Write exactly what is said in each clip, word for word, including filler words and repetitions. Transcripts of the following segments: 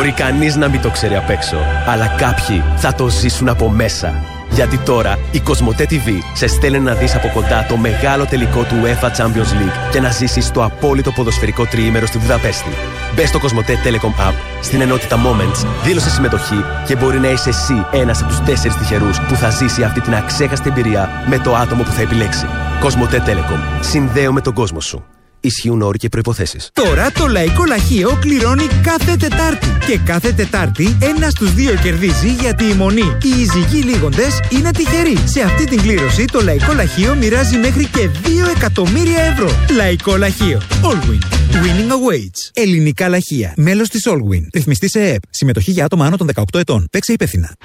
Μπορεί κανείς να μην το ξέρει απ' έξω, αλλά κάποιοι θα το ζήσουν από μέσα. Γιατί τώρα η Κοσμοτέ τι βι σε στέλνει να δεις από κοντά το μεγάλο τελικό του UEFA Champions League και να ζήσεις το απόλυτο ποδοσφαιρικό τριήμερο στη Βουδαπέστη. Μπες στο Κοσμοτέ Telecom App, στην ενότητα Moments, δήλωσε συμμετοχή και μπορεί να είσαι εσύ ένας από τους τέσσερις τυχερούς που θα ζήσει αυτή την αξέχαστη εμπειρία με το άτομο που θα επιλέξει. Κοσμοτέ Telecom. Συνδέω με τον κόσμο σου. Ισχύουν όροι και προϋποθέσεις. Τώρα το Λαϊκό Λαχείο κληρώνει κάθε Τετάρτη. Και κάθε Τετάρτη ένα στους δύο κερδίζει, γιατί η μονή, οι ειζυγοί λίγοντες, είναι τυχεροί. Σε αυτή την κλήρωση το Λαϊκό Λαχείο μοιράζει μέχρι και δύο εκατομμύρια ευρώ. Λαϊκό Λαχείο. Allwin. Winning awaits. Ελληνικά λαχεία. Μέλος της Allwin. Ρυθμιστή σε ΕΕΠ. Συμμετοχή για άτομα άνω των δεκαοκτώ ετών. Παίξε υπεύθυνα.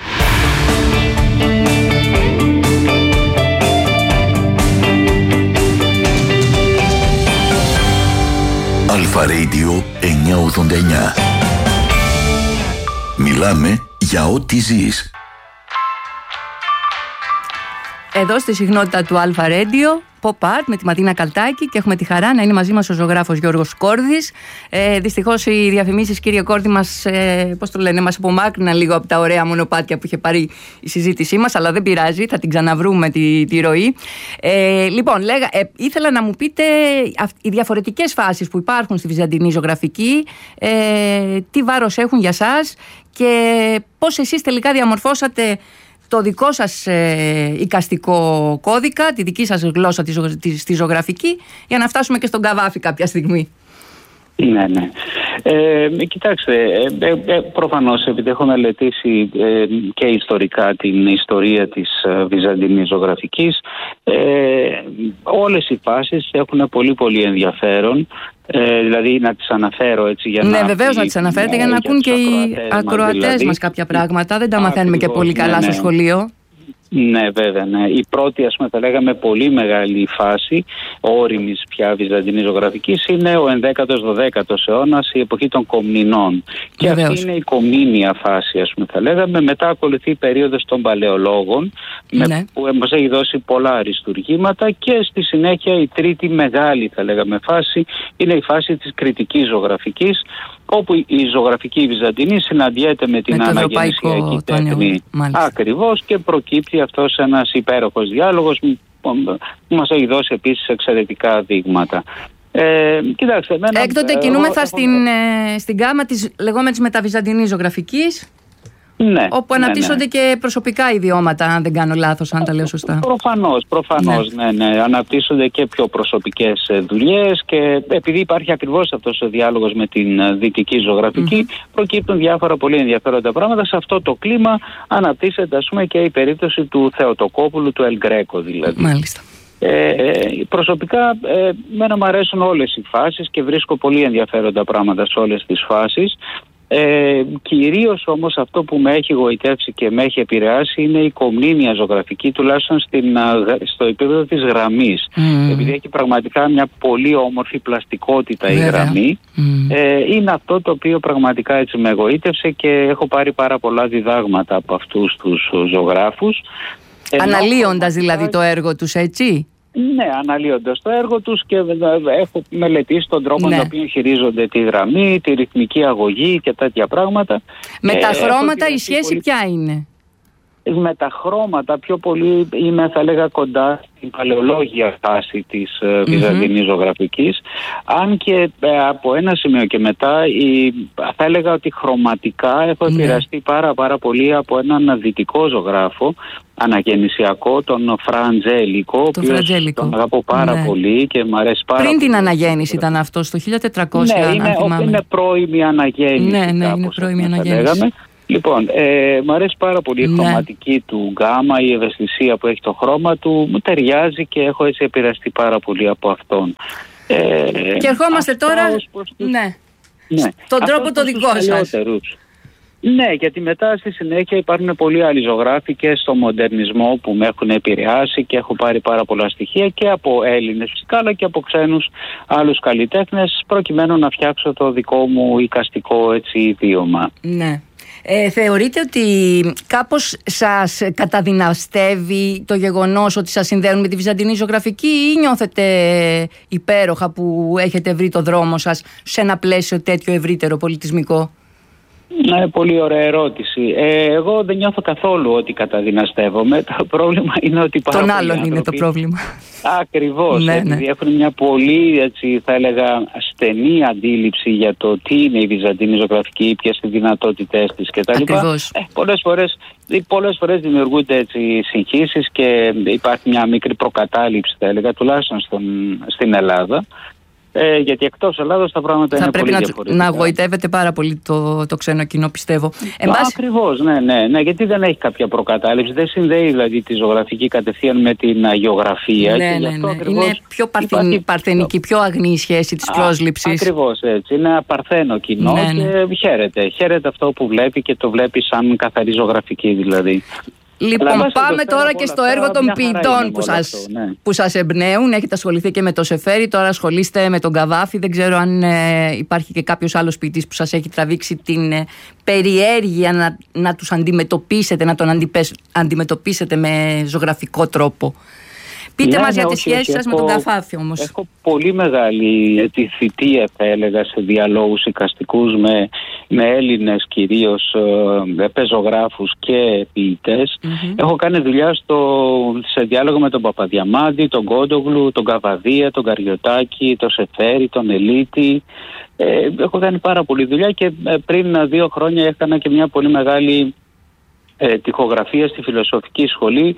Αλφα Radio εννιακόσια ογδόντα εννιά. Μιλάμε για ό,τι ζεις. Εδώ στη συχνότητα του Αλφα Radio, Pop Art με τη Ματίνα Καλτάκη, και έχουμε τη χαρά να είναι μαζί μας ο ζωγράφος Γιώργος Κόρδης. Ε, δυστυχώς οι διαφημίσεις, κύριε Κόρδη, μας, ε, πώς το λένε, μας απομάκρυναν λίγο από τα ωραία μονοπάτια που είχε πάρει η συζήτησή μας, αλλά δεν πειράζει, θα την ξαναβρούμε τη, τη ροή. Ε, λοιπόν, λέγα, ε, ήθελα να μου πείτε οι διαφορετικές φάσεις που υπάρχουν στη βυζαντινή ζωγραφική, ε, τι βάρος έχουν για σας και πώς εσείς τελικά διαμορφώσατε το δικό σας ε, εικαστικό κώδικα, τη δική σας γλώσσα τη, ζω, τη, στη ζωγραφική, για να φτάσουμε και στον Καβάφη κάποια στιγμή. Ναι, ναι. Ε, κοιτάξτε, ε, ε, προφανώς επειδή έχω μελετήσει ε, και ιστορικά την ιστορία της ε, βυζαντινής ζωγραφικής, ε, όλες οι φάσεις έχουν πολύ πολύ ενδιαφέρον. Ε, δηλαδή να τις αναφέρω έτσι για ναι, να... Ναι, βεβαίως να τις αναφέρετε για να ακούν και οι ακροατές δηλαδή μας κάποια πράγματα. Δεν τα μαθαίνουμε και πολύ καλά, ναι, στο ναι. σχολείο. Ναι, βέβαια, ναι. Η πρώτη, ας πούμε, θα λέγαμε πολύ μεγάλη φάση όριμης πια βυζαντινής ζωγραφικής είναι ο ενδέκατος δωδέκατος αιώνας, η εποχή των Κομνηνών. Και βεβαίως. Αυτή είναι η κομνήνια φάση, ας πούμε, θα λέγαμε. Μετά ακολουθεί η περίοδος των Παλαιολόγων, ναι. με, που μας έχει δώσει πολλά αριστουργήματα, και στη συνέχεια η τρίτη μεγάλη, θα λέγαμε, φάση είναι η φάση της κριτικής ζωγραφικής, όπου η ζωγραφική βυζαντινή συναντιέται με την αναγεννησιακή τέχνη. Ακριβώς, και προκύπτει αυτός ένας υπέροχος διάλογος που μας έχει δώσει επίσης εξαιρετικά δείγματα. Ε, κοιτάξτε, εμένα, Έκτοτε ε, κινούμεθα ε, στην, ε, στην γάμα της λεγόμενης μεταβυζαντινής ζωγραφικής. Ναι, όπου αναπτύσσονται ναι, ναι. και προσωπικά ιδιώματα, αν δεν κάνω λάθος, αν τα λέω σωστά. Προφανώς, προφανώς, ναι. ναι, ναι. Αναπτύσσονται και πιο προσωπικές δουλειές, και επειδή υπάρχει ακριβώς αυτός ο διάλογος με την δυτική ζωγραφική, mm-hmm. προκύπτουν διάφορα πολύ ενδιαφέροντα πράγματα. Σε αυτό το κλίμα αναπτύσσεται, ας πούμε, και η περίπτωση του Θεοτοκόπουλου, του Ελ Γκρέκο δηλαδή. Μάλιστα. Ε, προσωπικά, ε, μένα μου αρέσουν όλες οι φάσεις και βρίσκω πολύ ενδιαφέροντα πράγματα σε όλες τις φάσεις. Ε, κυρίως όμως αυτό που με έχει γοητεύσει και με έχει επηρεάσει είναι η κομνήνια ζωγραφική, τουλάχιστον στην, στο επίπεδο της γραμμής, mm. επειδή έχει πραγματικά μια πολύ όμορφη πλαστικότητα η γραμμή. mm. ε, είναι αυτό το οποίο πραγματικά έτσι με γοήτευσε και έχω πάρει πάρα πολλά διδάγματα από αυτούς τους ζωγράφους. Αναλύοντας δηλαδή το έργο τους, έτσι. Ναι, αναλύοντας το έργο τους, και έχω μελετήσει τον τρόπο ναι. με τον οποίο χειρίζονται τη γραμμή, τη ρυθμική αγωγή και τέτοια πράγματα. Με ε, τα χρώματα η σχέση πολύ... ποια είναι? Με τα χρώματα πιο πολύ είμαι, θα λέγα, κοντά στην παλαιολόγια φάση της mm-hmm. βυζαντινής ζωγραφικής, αν και ε, από ένα σημείο και μετά η, θα έλεγα ότι χρωματικά έχω mm-hmm. επηρεαστεί πάρα πάρα πολύ από έναν δυτικό ζωγράφο αναγεννησιακό, τον Fra Angelico, τον οποίος τον αγαπώ πάρα ναι. πολύ και μου αρέσει πάρα Πριν πολύ. την αναγέννηση ήταν αυτό, στο χίλια τετρακόσια, ναι, αν είναι, θυμάμαι. είναι πρώιμη αναγέννηση. Ναι, ναι, είναι πρώιμη αναγέννηση. Λοιπόν, ε, μου αρέσει πάρα πολύ η ναι. χρωματική του γκάμα, η ευαισθησία που έχει το χρώμα του, μου ταιριάζει και έχω έτσι επηρεαστεί πάρα πολύ από αυτόν. Ε, και ερχόμαστε τώρα τους... ναι. Ναι. στον τρόπο το δικό σας. Ναι, γιατί μετά στη συνέχεια υπάρχουν πολλοί άλλοι ζωγράφοι και στο μοντερνισμό που με έχουν επηρεάσει και έχω πάρει πάρα πολλά στοιχεία και από Έλληνες φυσικά, αλλά και από ξένους άλλους καλλιτέχνες, προκειμένου να φτιάξω το δικό μου εικαστικό έτσι ιδίωμα. Ναι. Ε, θεωρείτε ότι κάπως σας καταδυναστεύει το γεγονός ότι σας συνδέουν με τη βυζαντινή ζωγραφική, ή νιώθετε υπέροχα που έχετε βρει το δρόμο σας σε ένα πλαίσιο τέτοιο ευρύτερο πολιτισμικό? Ναι, πολύ ωραία ερώτηση. Ε, εγώ δεν νιώθω καθόλου ότι καταδυναστεύομαι. Το πρόβλημα είναι ότι πάρα Τον πολλοί άλλον άνθρωποι... είναι το πρόβλημα. Ακριβώς, ναι, επειδή ναι. έχουν μια πολύ, έτσι, θα έλεγα, στενή αντίληψη για το τι είναι η Βυζαντινή ζωγραφική, ποιες είναι οι δυνατότητές της κτλ. Ακριβώς. Ε, πολλές φορές, πολλές φορές δημιουργούνται έτσι συγχύσεις και υπάρχει μια μικρή προκατάληψη, θα έλεγα, τουλάχιστον στον, στην Ελλάδα. Ε, γιατί εκτός Ελλάδος τα πράγματα θα είναι πρέπει πολύ να, διαφορετικά. να γοητεύεται πάρα πολύ το, το ξένο κοινό, πιστεύω. Ακριβώς, ναι, ναι, ναι, γιατί δεν έχει κάποια προκατάληψη. Δεν συνδέει δηλαδή τη ζωγραφική κατευθείαν με την γεωγραφία. Ναι, και ναι, αυτό ναι. ακριβώς Είναι πιο παρθεν, υπάρχει... παρθενική, πιο αγνή η σχέση της πρόσληψης. Ακριβώς έτσι. Είναι ένα παρθένο κοινό, ναι, ναι. Και χαίρεται. Χαίρεται αυτό που βλέπει και το βλέπει σαν καθαρή ζωγραφική δηλαδή. Λοιπόν, αλλά πάμε τώρα και στο έργο των ποιητών που σας, αυτό, ναι. που σας εμπνέουν. Έχετε ασχοληθεί και με το Σεφέρι, τώρα ασχολείστε με τον Καβάφη. Δεν ξέρω αν ε, υπάρχει και κάποιος άλλος ποιητής που σας έχει τραβήξει την ε, περιέργεια να, να τους αντιμετωπίσετε, να τον αντιπες, αντιμετωπίσετε με ζωγραφικό τρόπο. Πείτε ναι, μας ναι, για τις σχέσεις σας έχω, με τον Καβάφη όμως. Έχω πολύ μεγάλη τη θητεία, θα έλεγα, σε διαλόγους εικαστικούς με, με Έλληνες κυρίως ε, πεζογράφους και ποιητές. Mm-hmm. Έχω κάνει δουλειά στο, σε διάλογο με τον Παπαδιαμάντη, τον Κόντογλου, τον Καβαδία, τον Καριωτάκη, τον Σεφέρι, τον Ελίτη. Ε, έχω κάνει πάρα πολύ δουλειά και ε, πριν δύο χρόνια έκανα και μια πολύ μεγάλη ε, τοιχογραφία στη Φιλοσοφική Σχολή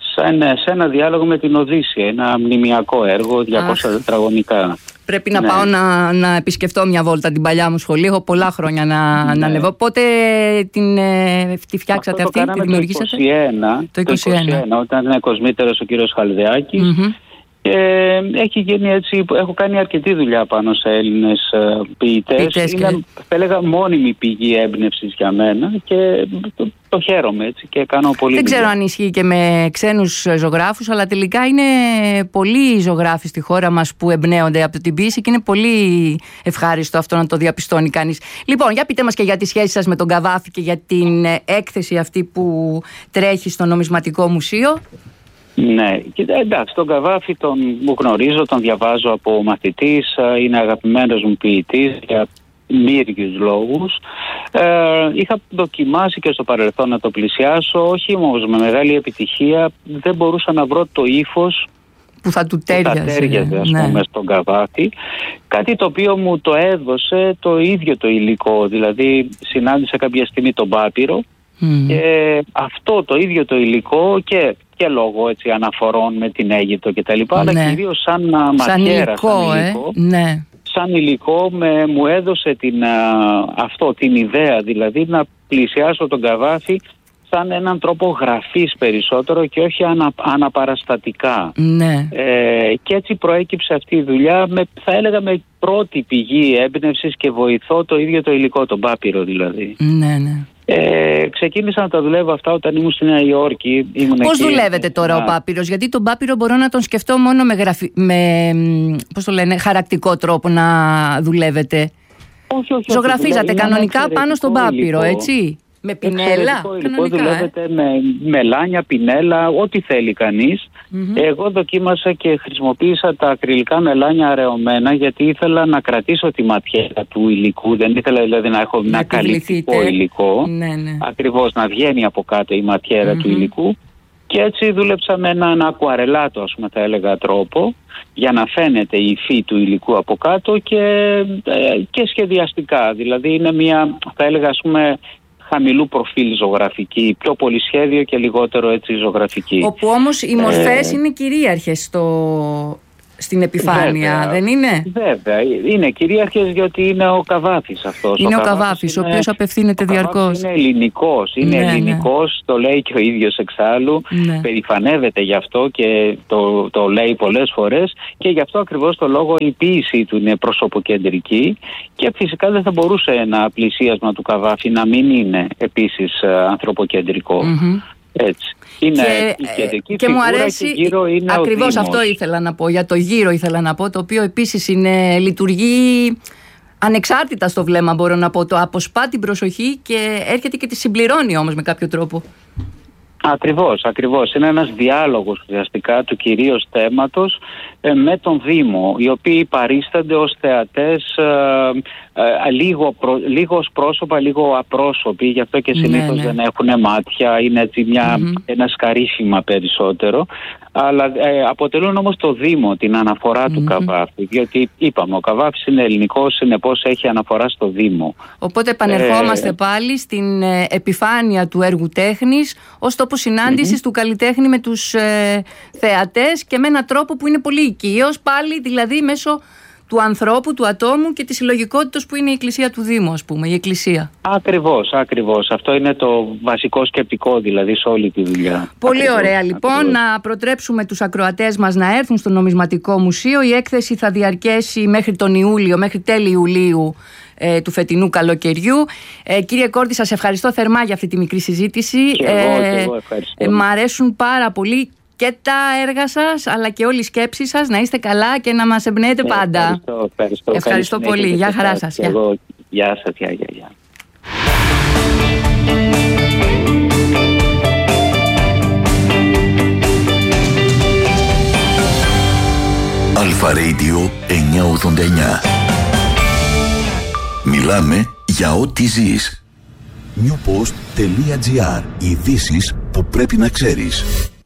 σε ένα διάλογο με την Οδύσσεια, ένα μνημιακό έργο, διακόσια τετραγωνικά. Πρέπει να ναι. πάω να, να επισκεφτώ μια βόλτα την παλιά μου σχολή. Έχω πολλά χρόνια να, ναι. να ανεβώ. Πότε την, τη φτιάξατε αυτό αυτή, τη δημιουργήσατε? Το είκοσι ένα, το είκοσι ένα, όταν ήταν κοσμήτερος ο κύριος Χαλδεάκης. Mm-hmm. Και έχει γίνει έτσι, έχω κάνει αρκετή δουλειά πάνω σε Έλληνες ποιητές. Είναι, και... θα έλεγα, μόνιμη πηγή έμπνευσης για μένα και το, το χαίρομαι έτσι και κάνω πολύ. Δεν δουλειά. ξέρω αν ισχύει και με ξένους ζωγράφους, αλλά τελικά είναι πολλοί ζωγράφοι στη χώρα μας που εμπνέονται από την ποίηση και είναι πολύ ευχάριστο αυτό να το διαπιστώνει κανείς. Λοιπόν, για πείτε μας και για τη σχέση σας με τον Καβάφη και για την έκθεση αυτή που τρέχει στο Νομισματικό Μουσείο. Ναι, εντάξει, τον Καβάφη τον μου γνωρίζω, τον διαβάζω από μαθητής, είναι αγαπημένος μου ποιητής για μύριους λόγους. Ε, είχα δοκιμάσει και στο παρελθόν να το πλησιάσω, όχι όμως με μεγάλη επιτυχία, δεν μπορούσα να βρω το ύφος που θα του τέριαζε, που θα τέριαζε ας ναι. πούμε, στον Καβάφη. Κάτι το οποίο μου το έδωσε το ίδιο το υλικό, δηλαδή συνάντησα κάποια στιγμή τον Πάπυρο mm. και αυτό το ίδιο το υλικό και και λόγω έτσι, αναφορών με την Αίγυπτο και τα λοιπά, ναι. αλλά κυρίως σαν μαχαίρα, σαν υλικό, σαν υλικό, ε? ναι. σαν υλικό με, μου έδωσε την, α, αυτό, την ιδέα, δηλαδή να πλησιάσω τον Καβάφη σαν έναν τρόπο γραφής περισσότερο και όχι ανα, αναπαραστατικά. Ναι. Ε, και έτσι προέκυψε αυτή η δουλειά, με, θα έλεγα με πρώτη πηγή έμπνευσης και βοηθό το ίδιο το υλικό, τον Πάπυρο δηλαδή. Ναι, ναι. Ε, ξεκίνησα να τα δουλεύω αυτά όταν ήμουν στη Νέα Υόρκη. Πώς δουλεύετε τώρα να... ο Πάπυρος? Γιατί τον Πάπυρο μπορώ να τον σκεφτώ μόνο με, γραφι... με πώς το λένε, χαρακτικό τρόπο να δουλεύετε. Όχι, όχι, Ζωγραφίζατε όχι, κανονικά πάνω στον Πάπυρο, έτσι? Με πινέλα, υλικό, δουλεύετε ε? με μελάνια, πινέλα, ό,τι θέλει κανείς. Mm-hmm. Εγώ δοκίμασα και χρησιμοποίησα τα ακριλικά μελάνια αραιωμένα γιατί ήθελα να κρατήσω τη ματιέρα του υλικού. Δεν ήθελα δηλαδή να έχω ένα καλλιτικό υλικό. Ναι, ναι. Ακριβώς να βγαίνει από κάτω η ματιέρα mm-hmm. του υλικού. Και έτσι δούλεψα με έναν ακουαρελάτο, ας πούμε, θα έλεγα, τρόπο για να φαίνεται η υφή του υλικού από κάτω και, και σχεδιαστικά. Δηλαδή είναι μια, θα έλεγα, ας πούμε, χαμηλού προφίλ ζωγραφική, πιο πολυσχέδιο και λιγότερο έτσι ζωγραφική. Όπου όμως οι μορφές ε... είναι κυρίαρχες στο... στην επιφάνεια, βέβαια, δεν είναι? Βέβαια, είναι κυρίαρχες γιατί είναι ο Καβάφης αυτός. Είναι ο, ο Καβάφης, ο οποίος απευθύνεται διαρκώς. Είναι ελληνικός, είναι ναι, ελληνικός, ναι. Το λέει και ο ίδιος εξάλλου, ναι. Περηφανεύεται γι' αυτό και το, το λέει πολλές φορές και γι' αυτό ακριβώς το λόγο η ποίησή του είναι προσωποκεντρική και φυσικά δεν θα μπορούσε ένα πλησίασμα του Καβάφη να μην είναι επίσης ανθρωποκεντρικό. Mm-hmm. Έτσι. Είναι και, η κεντρική και μου αρέσει και γύρω είναι ακριβώς αυτό ήθελα να πω, για το γύρο ήθελα να πω, το οποίο επίσης είναι, λειτουργεί ανεξάρτητα στο βλέμμα, μπορώ να πω, το αποσπά την προσοχή και έρχεται και τη συμπληρώνει όμως με κάποιο τρόπο. Ακριβώς, ακριβώς. Είναι ένας διάλογος ουσιαστικά του κυρίως θέματος ε, με τον Δήμο, οι οποίοι παρίστανται ως θεατές ε, ε, λίγο, προ, λίγο ως πρόσωπα, λίγο απρόσωποι, γι' αυτό και συνήθως ναι, ναι. δεν έχουν μάτια, είναι έτσι μια, mm-hmm. ένα σκαρίφημα περισσότερο, αλλά ε, αποτελούν όμως το Δήμο την αναφορά mm-hmm. του Καβάφη, διότι είπαμε ο Καβάφης είναι ελληνικός, συνεπώς έχει αναφορά στο Δήμο. Οπότε επανερχόμαστε ε, πάλι στην ε, επιφάνεια του έργου τέχνης ως τόπο συνάντησης mm-hmm. του καλλιτέχνη με τους ε, θεατές και με έναν τρόπο που είναι πολύ οικείος, πάλι δηλαδή μέσω του ανθρώπου, του ατόμου και της συλλογικότητας που είναι η εκκλησία του Δήμου, ας πούμε, η εκκλησία. Ακριβώς, ακριβώς. Αυτό είναι το βασικό σκεπτικό δηλαδή σε όλη τη δουλειά. Πολύ ακριβώς, ωραία λοιπόν. Ακριβώς. Να προτρέψουμε τους ακροατές μας να έρθουν στο Νομισματικό Μουσείο. Η έκθεση θα διαρκέσει μέχρι τον Ιούλιο, μέχρι τέλη Ιουλίου ε, του φετινού καλοκαιριού. Ε, κύριε Κόρτη, σας ευχαριστώ θερμά για αυτή τη μικρή συζήτηση. Και εγώ, ε, και εγώ ευχαριστώ. Ε, μ' αρέσουν πάρα πολύ και τα έργα σας, αλλά και όλη η σκέψη σας. Να είστε καλά και να μας εμπνέετε πάντα. Ευχαριστώ, ευχαριστώ. Ευχαριστώ πολύ. Γεια χαρά σας. Γεια. Εγώ, γεια σας. Γεια, γεια, γεια. Αλφα Radio εννιακόσια ογδόντα εννιά. Μιλάμε για ό,τι ζεις. newpost.gr. Ειδήσεις που πρέπει να ξέρεις.